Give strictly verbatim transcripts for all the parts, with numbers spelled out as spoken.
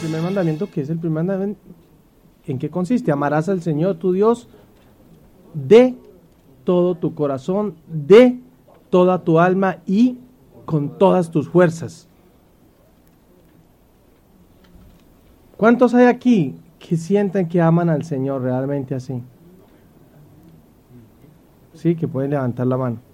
primer mandamiento, que es el primer mandamiento, ¿en qué consiste? Amarás al Señor tu Dios de todo tu corazón, de toda tu alma y con todas tus fuerzas. ¿Cuántos hay aquí que sienten que aman al Señor realmente así? Sí, que pueden levantar la mano.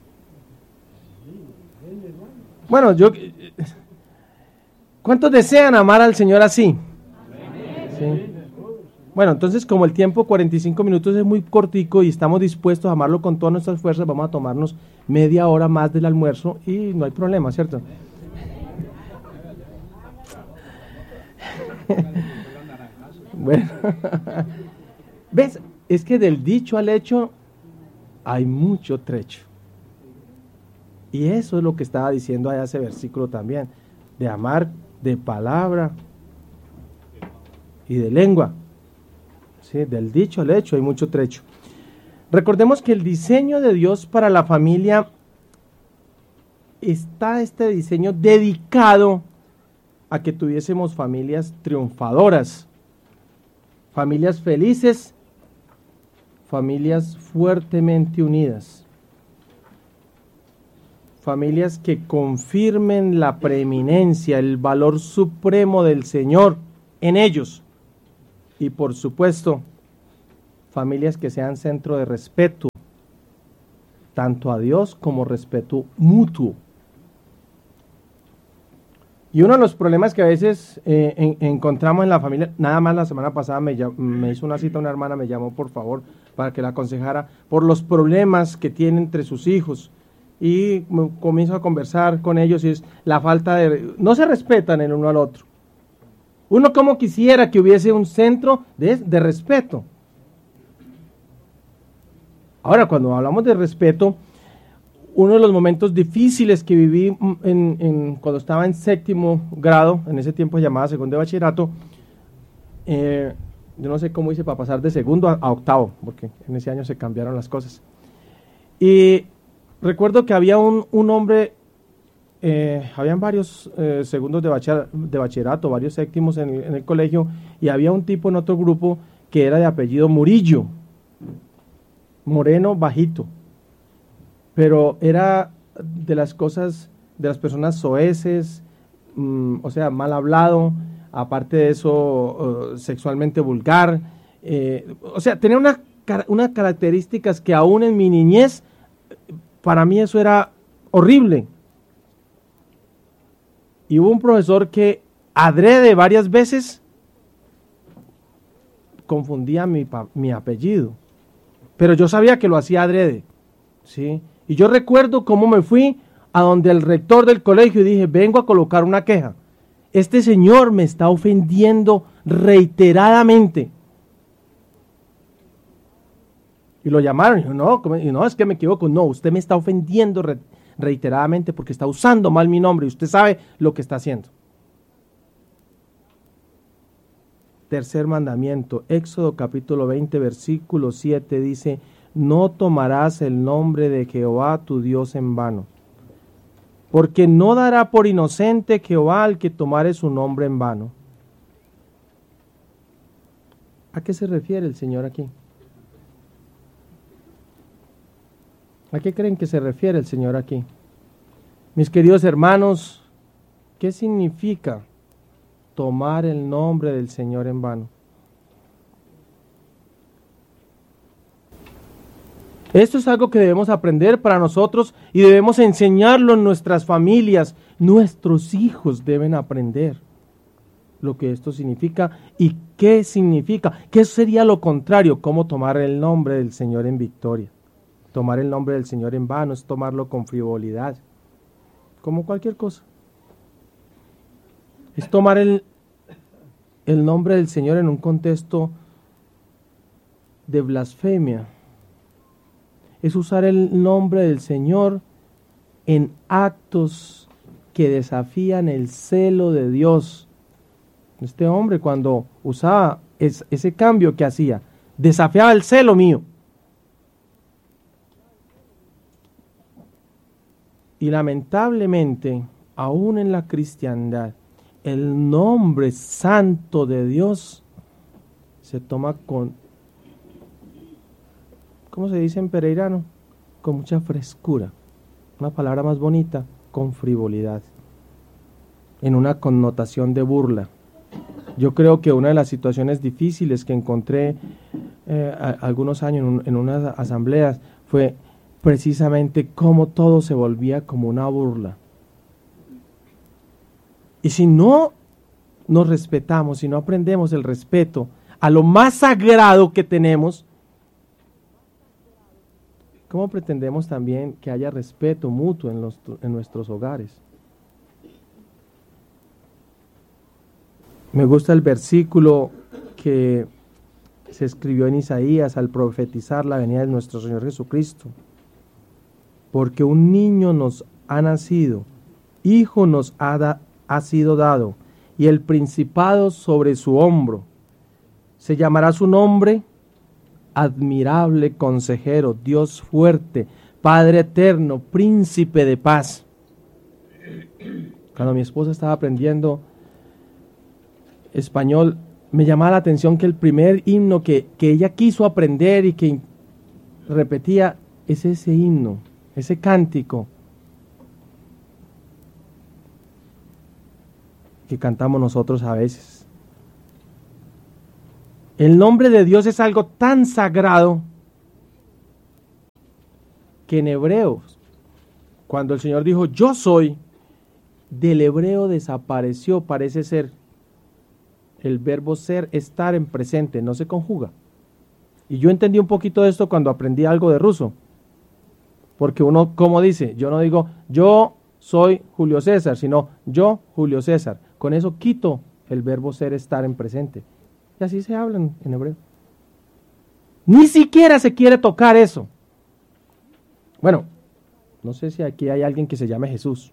Bueno, yo... ¿Cuántos desean amar al Señor así? Sí. Bueno, entonces como el tiempo cuarenta y cinco minutos es muy cortico y estamos dispuestos a amarlo con todas nuestras fuerzas, vamos a tomarnos media hora más del almuerzo y no hay problema, ¿cierto? Bueno, ¿ves? Es que del dicho al hecho hay mucho trecho. Y eso es lo que estaba diciendo allá ese versículo también, de amar de palabra y de lengua. Sí, del dicho al hecho hay mucho trecho. Recordemos que el diseño de Dios para la familia está este diseño dedicado a que tuviésemos familias triunfadoras, familias felices, familias fuertemente unidas, familias que confirmen la preeminencia, el valor supremo del Señor en ellos. Y por supuesto, familias que sean centro de respeto, tanto a Dios como respeto mutuo. Y uno de los problemas que a veces eh, en, encontramos en la familia, nada más la semana pasada me, me hizo una cita una hermana, me llamó por favor para que la aconsejara por los problemas que tiene entre sus hijos. Y comienzo a conversar con ellos y es la falta de... no se respetan el uno al otro. Uno como quisiera que hubiese un centro de, de respeto. Ahora, cuando hablamos de respeto, uno de los momentos difíciles que viví en, en, cuando estaba en séptimo grado, en ese tiempo llamada segundo de bachillerato, eh, yo no sé cómo hice para pasar de segundo a, a octavo, porque en ese año se cambiaron las cosas. Y recuerdo que había un, un hombre... Eh, habían varios eh, segundos de, bacher, de bachillerato, varios séptimos en el, en el colegio, y había un tipo en otro grupo que era de apellido Murillo, moreno, bajito, pero era de las cosas, de las personas soeces, mmm, o sea, mal hablado, aparte de eso, uh, sexualmente vulgar, eh, o sea, tenía una, unas características que aún en mi niñez, para mí eso era horrible. Y hubo un profesor que adrede varias veces confundía mi, mi apellido, pero yo sabía que lo hacía adrede, ¿sí? Y yo recuerdo cómo me fui a donde el rector del colegio y dije, vengo a colocar una queja. Este señor me está ofendiendo reiteradamente. Y lo llamaron y yo, no, y no, es que me equivoco, no, usted me está ofendiendo reiteradamente. reiteradamente porque está usando mal mi nombre y usted sabe lo que está haciendo. Tercer mandamiento, Éxodo capítulo veinte, versículo siete dice, no tomarás el nombre de Jehová tu Dios en vano, porque no dará por inocente Jehová al que tomare su nombre en vano. ¿A qué se refiere el Señor aquí? ¿A qué creen que se refiere el Señor aquí? Mis queridos hermanos, ¿qué significa tomar el nombre del Señor en vano? Esto es algo que debemos aprender para nosotros y debemos enseñarlo en nuestras familias. Nuestros hijos deben aprender lo que esto significa y qué significa. ¿Qué sería lo contrario? ¿Cómo tomar el nombre del Señor en victoria? Tomar el nombre del Señor en vano es tomarlo con frivolidad, como cualquier cosa. Es tomar el, el nombre del Señor en un contexto de blasfemia. Es usar el nombre del Señor en actos que desafían el celo de Dios. Este hombre, cuando usaba es, ese cambio que hacía, desafiaba el celo mío. Y lamentablemente, aún en la cristiandad, el nombre santo de Dios se toma con, ¿cómo se dice en pereirano? Con mucha frescura. Una palabra más bonita, con frivolidad, en una connotación de burla. Yo creo que una de las situaciones difíciles que encontré eh, a, algunos años en, un, en unas asambleas fue precisamente cómo todo se volvía como una burla. Y si no nos respetamos, si no aprendemos el respeto a lo más sagrado que tenemos, ¿cómo pretendemos también que haya respeto mutuo en, los, en nuestros hogares? Me gusta el versículo que se escribió en Isaías al profetizar la venida de nuestro Señor Jesucristo. Porque un niño nos ha nacido, hijo nos ha, da, ha sido dado, y el principado sobre su hombro. Se llamará su nombre Admirable Consejero, Dios fuerte, Padre eterno, Príncipe de paz. Cuando mi esposa estaba aprendiendo español, me llamaba la atención que el primer himno que, que ella quiso aprender y que repetía es ese himno, ese cántico que cantamos nosotros a veces. El nombre de Dios es algo tan sagrado que en Hebreos, cuando el Señor dijo yo soy, del hebreo desapareció, parece ser, el verbo ser, estar en presente, no se conjuga. Y yo entendí un poquito de esto cuando aprendí algo de ruso. Porque uno, como dice, yo no digo yo soy Julio César, sino yo Julio César. Con eso quito el verbo ser, estar en presente. Y así se hablan en hebreo. Ni siquiera se quiere tocar eso. Bueno, no sé si aquí hay alguien que se llame Jesús.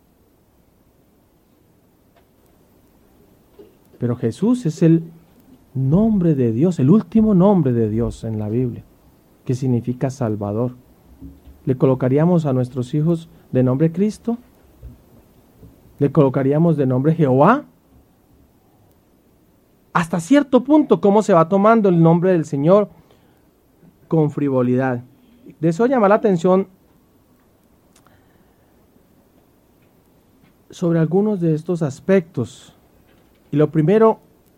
Pero Jesús es el nombre de Dios, el último nombre de Dios en la Biblia, que significa Salvador. ¿Le colocaríamos a nuestros hijos de nombre Cristo? ¿Le colocaríamos de nombre Jehová? Hasta cierto punto, ¿cómo se va tomando el nombre del Señor con frivolidad? De eso llama la atención sobre algunos de estos aspectos. Y lo primero,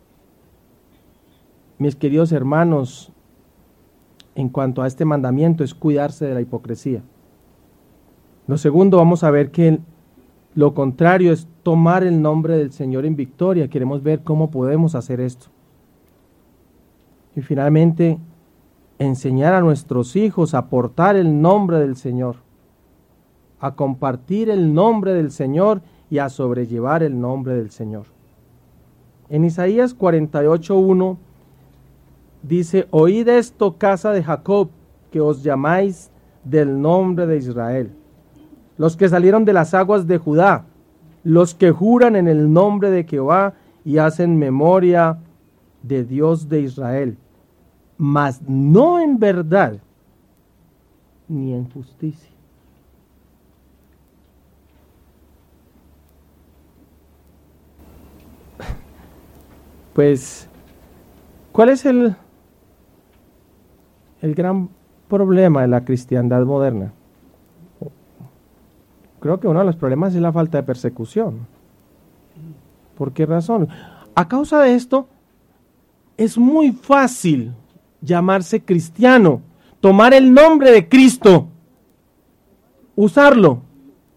mis queridos hermanos, en cuanto a este mandamiento, es cuidarse de la hipocresía. Lo segundo, vamos a ver que lo contrario es tomar el nombre del Señor en victoria. Queremos ver cómo podemos hacer esto. Y finalmente, enseñar a nuestros hijos a portar el nombre del Señor, a compartir el nombre del Señor y a sobrellevar el nombre del Señor. En Isaías cuarenta y ocho, uno dice, oíd esto, casa de Jacob, que os llamáis del nombre de Israel, los que salieron de las aguas de Judá, los que juran en el nombre de Jehová y hacen memoria de Dios de Israel, mas no en verdad ni en justicia. Pues, ¿cuál es el, el gran problema de la cristiandad moderna? Creo que uno de los problemas es la falta de persecución. ¿Por qué razón? A causa de esto, es muy fácil llamarse cristiano, tomar el nombre de Cristo, usarlo,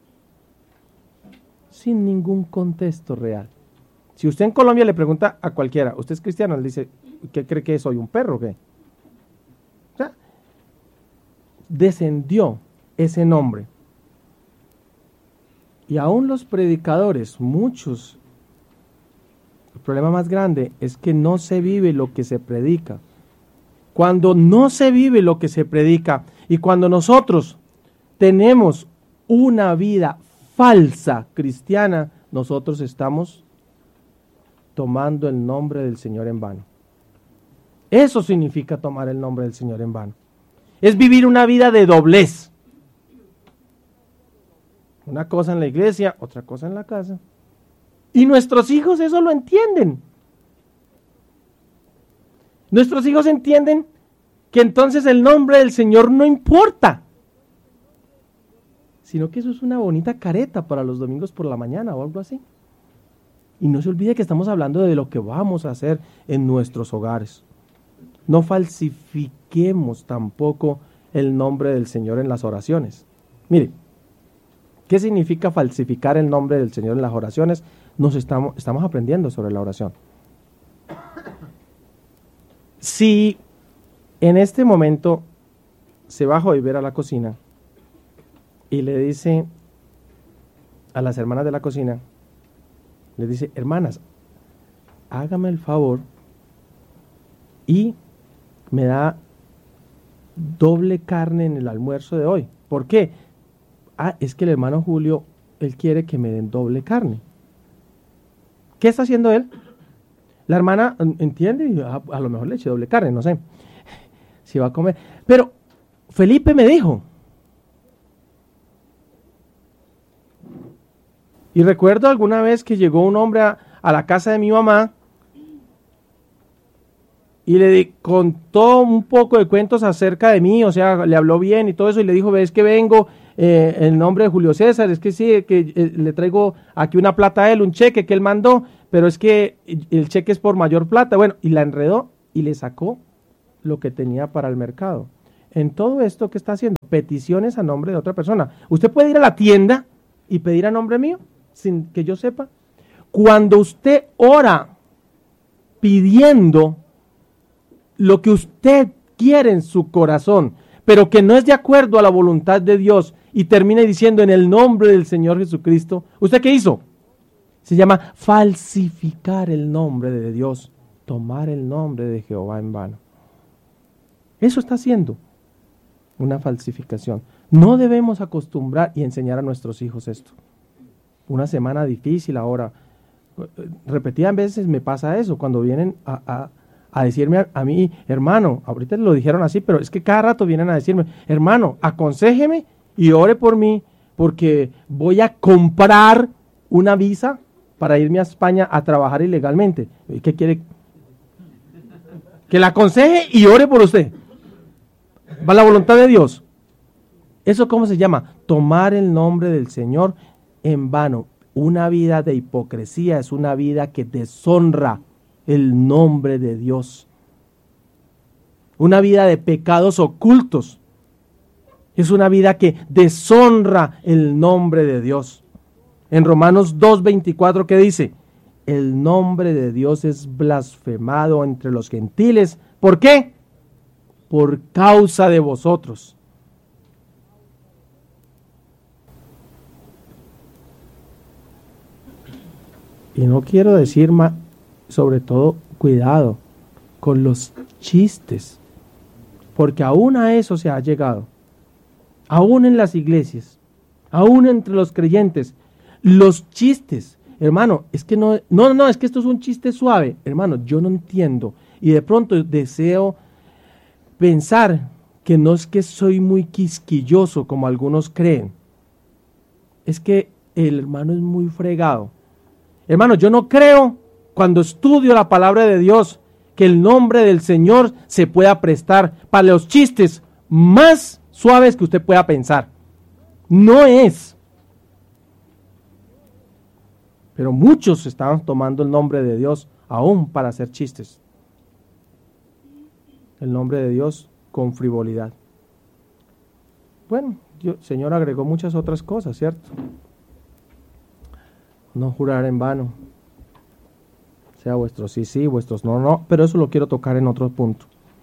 sin ningún contexto real. Si usted en Colombia le pregunta a cualquiera, ¿usted es cristiano? Él dice, ¿qué cree que soy, un perro o qué? O sea, descendió ese nombre. Y aún los predicadores, muchos, el problema más grande es que no se vive lo que se predica. Cuando no se vive lo que se predica y cuando nosotros tenemos una vida falsa cristiana, nosotros estamos tomando el nombre del Señor en vano. Eso significa tomar el nombre del Señor en vano. Es vivir una vida de doblez. Una cosa en la iglesia, otra cosa en la casa. Y nuestros hijos eso lo entienden. Nuestros hijos entienden que entonces el nombre del Señor no importa, sino que eso es una bonita careta para los domingos por la mañana o algo así. Y no se olvide que estamos hablando de lo que vamos a hacer en nuestros hogares. No falsifiquemos tampoco el nombre del Señor en las oraciones. Mire, ¿qué significa falsificar el nombre del Señor en las oraciones? Nos estamos, estamos aprendiendo sobre la oración. Si en este momento se va a ver a la cocina y le dice a las hermanas de la cocina, le dice, hermanas, hágame el favor y me da doble carne en el almuerzo de hoy. ¿Por qué? Ah, es que el hermano Julio, él quiere que me den doble carne. ¿Qué está haciendo él? La hermana entiende y a, a lo mejor le eche doble carne, no sé si va a comer. Pero Felipe me dijo. Y recuerdo alguna vez que llegó un hombre a, a la casa de mi mamá y le di, contó un poco de cuentos acerca de mí, o sea, le habló bien y todo eso, y le dijo, ves que vengo eh, en nombre de Julio César, es que sí, que eh, le traigo aquí una plata a él, un cheque que él mandó, pero es que el cheque es por mayor plata. Bueno, y la enredó y le sacó lo que tenía para el mercado. En todo esto, ¿qué está haciendo? Peticiones a nombre de otra persona. Usted puede ir a la tienda y pedir a nombre mío, sin que yo sepa. Cuando usted ora pidiendo lo que usted quiere en su corazón, pero que no es de acuerdo a la voluntad de Dios, y termina diciendo en el nombre del Señor Jesucristo, ¿usted qué hizo? Se llama falsificar el nombre de Dios, tomar el nombre de Jehová en vano. Eso está haciendo una falsificación. No debemos acostumbrar y enseñar a nuestros hijos esto. Una semana difícil ahora. Repetidas veces me pasa eso, cuando vienen a, a, a decirme a, a mí, hermano, ahorita lo dijeron así, pero es que cada rato vienen a decirme, hermano, aconséjeme y ore por mí, porque voy a comprar una visa para irme a España a trabajar ilegalmente. ¿Qué quiere? Que la aconseje y ore por usted. ¿Va la voluntad de Dios? ¿Eso cómo se llama? Tomar el nombre del Señor en vano. Una vida de hipocresía es una vida que deshonra el nombre de Dios. Una vida de pecados ocultos es una vida que deshonra el nombre de Dios. En Romanos dos veinticuatro, ¿qué dice? El nombre de Dios es blasfemado entre los gentiles. ¿Por qué? Por causa de vosotros. Y no quiero decir más, sobre todo, cuidado con los chistes, porque aún a eso se ha llegado, aún en las iglesias, aún entre los creyentes, los chistes, hermano, es que no, no, no, es que esto es un chiste suave, hermano, yo no entiendo, y de pronto deseo pensar que no es que soy muy quisquilloso como algunos creen, es que el hermano es muy fregado. Hermano, yo no creo, cuando estudio la palabra de Dios, que el nombre del Señor se pueda prestar para los chistes más suaves que usted pueda pensar. No es. Pero muchos estaban tomando el nombre de Dios aún para hacer chistes. El nombre de Dios con frivolidad. Bueno, el Señor agregó muchas otras cosas, ¿cierto? No jurar en vano, sea vuestros sí, sí, vuestros no, no, pero eso lo quiero tocar en otro punto.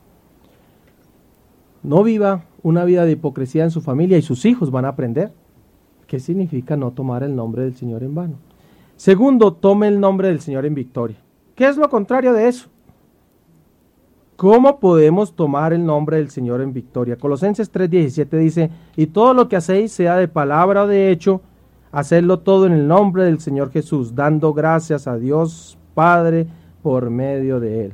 No viva una vida de hipocresía en su familia y sus hijos van a aprender qué significa no tomar el nombre del Señor en vano. Segundo, tome el nombre del Señor en victoria. ¿Qué es lo contrario de eso? ¿Cómo podemos tomar el nombre del Señor en victoria? Colosenses tres diecisiete dice, y todo lo que hacéis, sea de palabra o de hecho, hacedlo todo en el nombre del Señor Jesús, dando gracias a Dios Padre por medio de Él.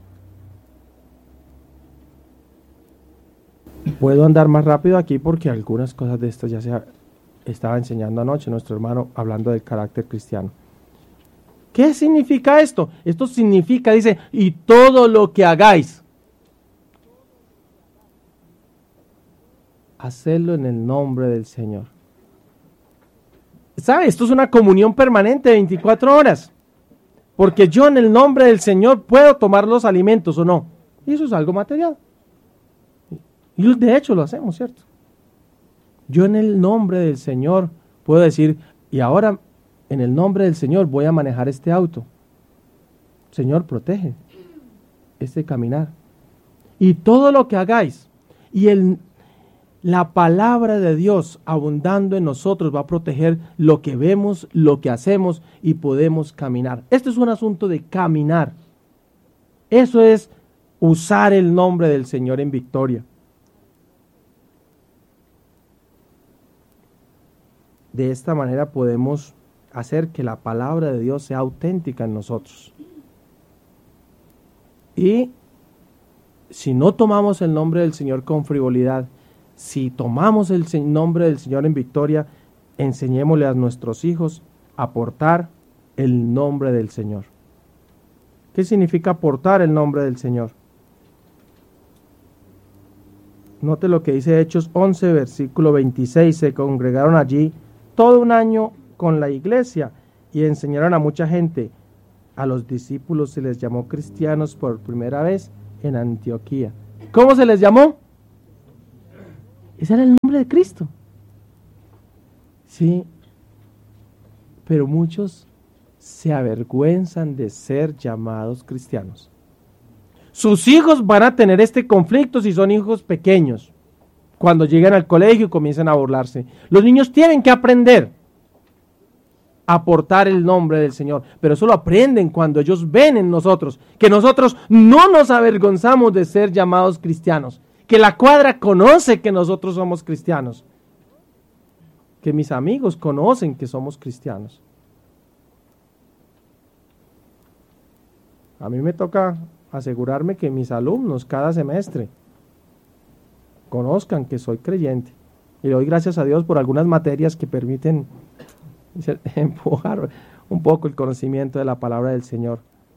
Puedo andar más rápido aquí porque algunas cosas de esto ya se estaba enseñando anoche nuestro hermano hablando del carácter cristiano. ¿Qué significa esto? Esto significa, dice, y todo lo que hagáis, hacedlo en el nombre del Señor. ¿Sabe? Esto es una comunión permanente de veinticuatro horas. Porque yo en el nombre del Señor puedo tomar los alimentos o no. Y eso es algo material. Y de hecho lo hacemos, ¿cierto? Yo en el nombre del Señor puedo decir, y ahora en el nombre del Señor voy a manejar este auto. Señor, protege este caminar. Y todo lo que hagáis, y el, la palabra de Dios abundando en nosotros va a proteger lo que vemos, lo que hacemos y podemos caminar. Esto es un asunto de caminar. Eso es usar el nombre del Señor en victoria. De esta manera podemos hacer que la palabra de Dios sea auténtica en nosotros. Y si no tomamos el nombre del Señor con frivolidad, si tomamos el nombre del Señor en victoria, enseñémosle a nuestros hijos a portar el nombre del Señor. ¿Qué significa portar el nombre del Señor? Note lo que dice Hechos once, versículo veintiséis. Se congregaron allí todo un año con la iglesia y enseñaron a mucha gente. A los discípulos se les llamó cristianos por primera vez en Antioquía. ¿Cómo se les llamó? Ese era el nombre de Cristo. Sí, pero muchos se avergüenzan de ser llamados cristianos. Sus hijos van a tener este conflicto si son hijos pequeños. Cuando llegan al colegio y comienzan a burlarse. Los niños tienen que aprender a portar el nombre del Señor, pero eso lo aprenden cuando ellos ven en nosotros, que nosotros no nos avergonzamos de ser llamados cristianos, que la cuadra conoce que nosotros somos cristianos, que mis amigos conocen que somos cristianos. A mí me toca asegurarme que mis alumnos cada semestre conozcan que soy creyente, y doy gracias a Dios por algunas materias que permiten empujar un poco el conocimiento de la palabra del Señor.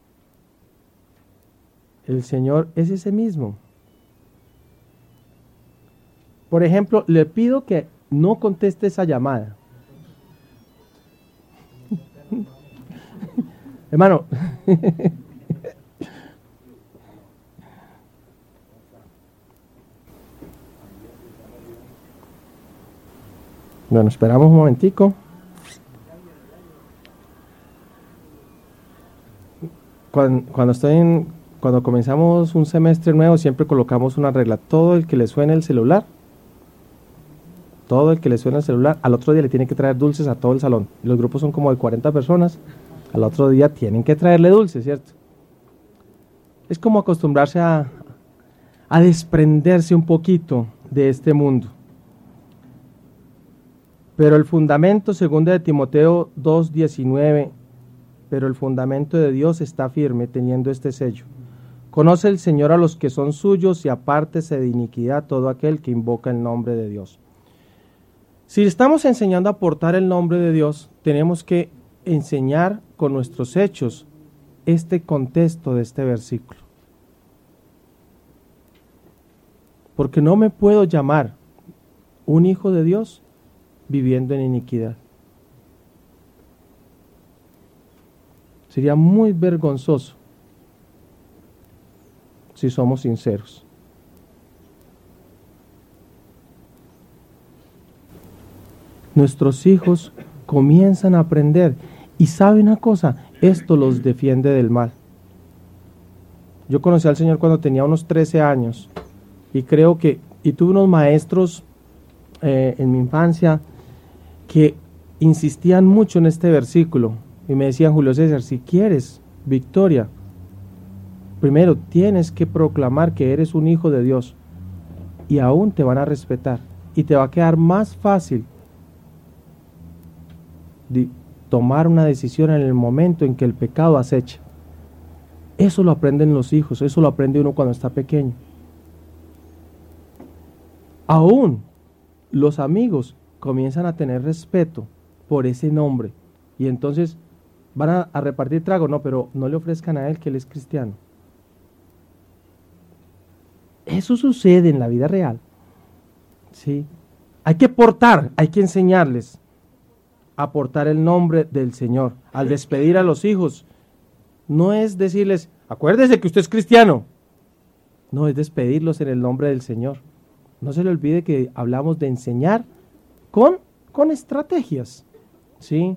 El Señor es ese mismo. Por ejemplo, le pido que no conteste esa llamada. Hermano, bueno, esperamos un momentico. Cuando, cuando estoy en, cuando comenzamos un semestre nuevo, siempre colocamos una regla. Todo el que le suene el celular, todo el que le suene el celular, al otro día le tiene que traer dulces a todo el salón. Y los grupos son como de cuarenta personas. Al otro día tienen que traerle dulces, ¿cierto? Es como acostumbrarse a, a desprenderse un poquito de este mundo. Pero el fundamento, según de Timoteo dos diecinueve, pero el fundamento de Dios está firme, teniendo este sello. Conoce el Señor a los que son suyos y apártese de iniquidad todo aquel que invoca el nombre de Dios. Si estamos enseñando a portar el nombre de Dios, tenemos que enseñar con nuestros hechos este contexto de este versículo. Porque no me puedo llamar un hijo de Dios viviendo en iniquidad. Sería muy vergonzoso si somos sinceros. Nuestros hijos comienzan a aprender y saben una cosa, esto los defiende del mal. Yo conocí al Señor cuando tenía unos trece años y creo que, y tuve unos maestros eh, en mi infancia que insistían mucho en este versículo. Y me decían, Julio César, si quieres victoria, primero tienes que proclamar que eres un hijo de Dios y aún te van a respetar y te va a quedar más fácil de tomar una decisión en el momento en que el pecado acecha. Eso lo aprenden los hijos, eso lo aprende uno cuando está pequeño. Aún los amigos comienzan a tener respeto por ese nombre y entonces van a, a repartir trago, no, pero no le ofrezcan a él que él es cristiano. Eso sucede en la vida real. ¿Sí? Hay que portar, hay que enseñarles a portar el nombre del Señor. Al despedir a los hijos, no es decirles, acuérdese que usted es cristiano. No, es despedirlos en el nombre del Señor. No se le olvide que hablamos de enseñar con, con estrategias. ¿Sí?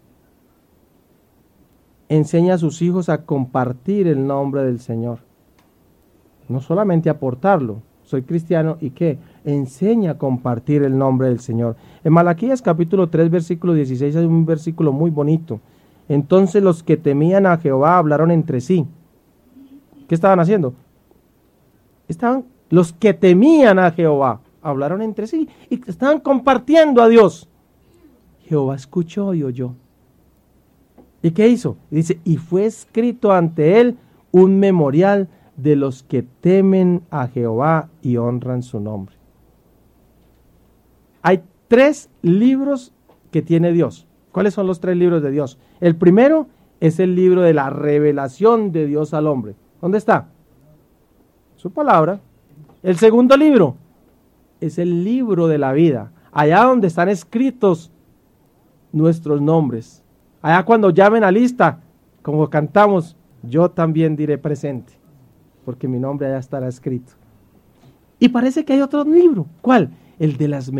Enseña a sus hijos a compartir el nombre del Señor. No solamente a portarlo. Soy cristiano y ¿qué? Enseña a compartir el nombre del Señor. En Malaquías capítulo tres, versículo dieciséis hay un versículo muy bonito. Entonces los que temían a Jehová hablaron entre sí. ¿Qué estaban haciendo? Estaban, los que temían a Jehová hablaron entre sí y estaban compartiendo a Dios. Jehová escuchó y oyó. ¿Y qué hizo? Dice, y fue escrito ante él un memorial de los que temen a Jehová y honran su nombre. Hay tres libros que tiene Dios. ¿Cuáles son los tres libros de Dios? El primero es el libro de la revelación de Dios al hombre. ¿Dónde está? Su palabra. El segundo libro es el libro de la vida. Allá donde están escritos nuestros nombres. Allá cuando llamen a lista, como cantamos, yo también diré presente, porque mi nombre allá estará escrito. Y parece que hay otro libro. ¿Cuál? El de las